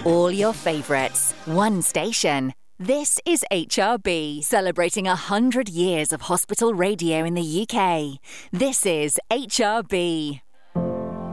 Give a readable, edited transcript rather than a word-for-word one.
All your favourites, one station. This is HRB, celebrating 100 years of hospital radio in the UK. This is HRB.